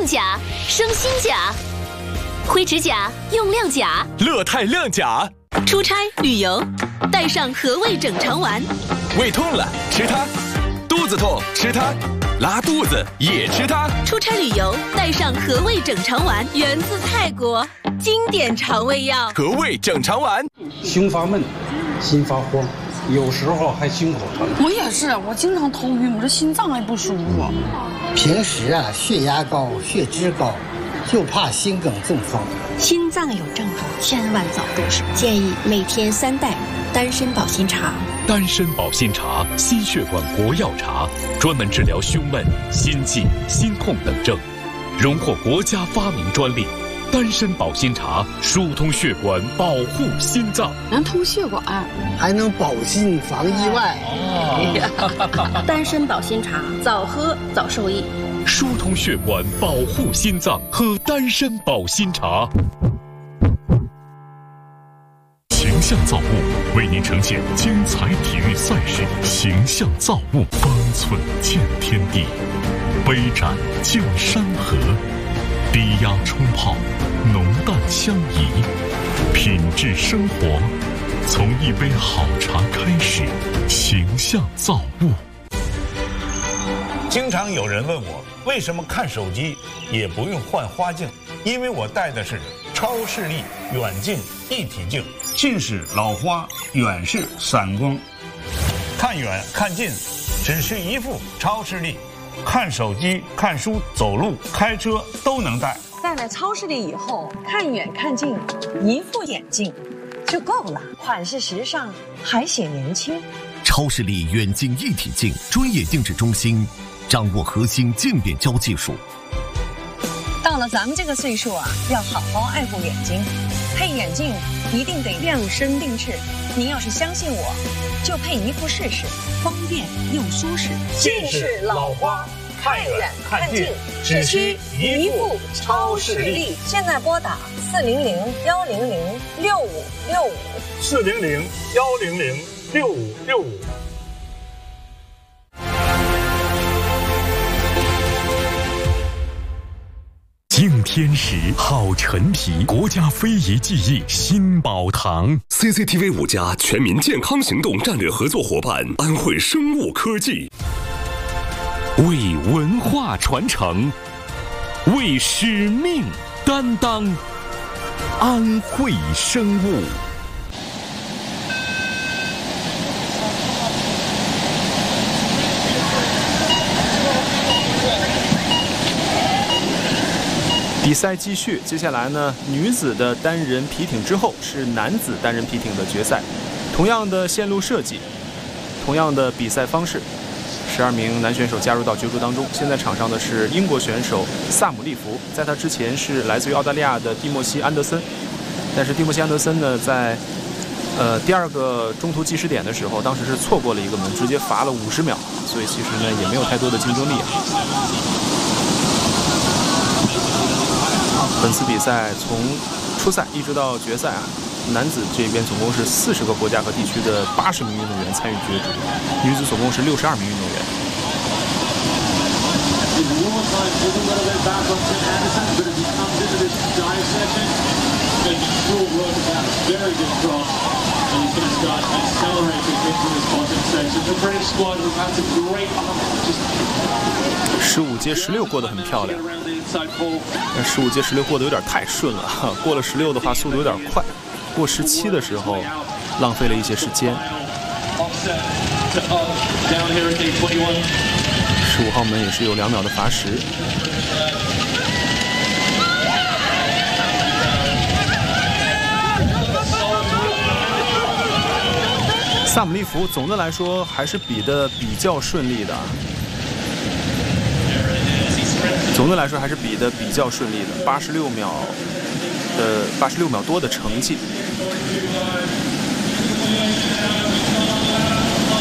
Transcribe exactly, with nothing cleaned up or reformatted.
甲，生新甲。灰指甲用亮甲， 乐泰亮甲。 出差旅游，带上和味整肠丸。 胃痛了吃它，肚子痛吃它，拉肚子也吃它。 出差旅游，带上和味整肠丸，源自泰国，经典肠胃药。 和味整肠丸。 胸发闷，心发慌，有时候还心口疼。 我也是，我经常头晕，我这心脏还不舒服。 平时啊，血压高，血脂高，就怕心梗中风。 心脏有症状，千万早重视。建议每天三袋丹参保心茶。 丹参保心茶，心血管国药茶，专门治疗胸闷、心悸、心痛等症，荣获国家发明专利。丹参保心茶疏通血管，保护心脏， 能通血管， 还能保心防意外。 哦、丹参保心茶，早喝早受益。 疏通血管，保护心脏，喝丹参保心茶。形象造物为您呈现精彩体育赛事，形象造物，方寸见天地，杯盏见山河，低压冲泡，浓淡相宜，品质生活，从一杯好茶开始。形象造物。 经常有人问我，为什么看手机也不用换花镜？因为我戴的是超视力远近一体镜，近视老花，远视散光，看远看近只需一副超视力，看手机、看书、走路、开车都能戴。 戴了超视力以后，看远看近，一副眼镜就够了，款式时尚，还显年轻。 超视力远近一体镜专业定制中心，掌握核心渐变焦技术。 到了咱们这个岁数啊，要好好爱护眼睛，配眼镜一定得量身定制。您要是相信我，就配一副试试，方便又舒适。 近视老花，看远看近，只需一副超视力。 现在拨打四零零幺零零六五六五， 四零零幺零零六五六五。 敬天时，好陈皮，国家非遗技艺新宝堂。 C C T V 五家全民健康行动战略合作伙伴，安徽生物科技。 为文化传承，为使命担当，安徽生物。 比赛继续，接下来呢，女子的单人皮艇之后是男子单人皮艇的决赛，同样的线路设计，同样的比赛方式，十二名男选手加入到角逐当中。现在场上的是英国选手萨姆利弗，在他之前是来自于澳大利亚的蒂莫西安德森，但是蒂莫西安德森呢，在呃第二个中途计时点的时候，当时是错过了一个门，直接罚了五十秒，所以其实呢也没有太多的竞争力。本次比赛从初赛一直到决赛啊，男子这边总共是四十个国家和地区的八十名运动员参与角逐，女子总共是六十二名运动员。十五阶十六过得很漂亮，但十五阶十六过得有点太顺了，过了十六的话速度有点快，过十七的时候浪费了一些时间。十五号门也是有两秒的罚时。萨姆利弗总的来说还是比的比较顺利的，总的来说还是比的比较顺利的，八十六秒的八十六秒多的成绩。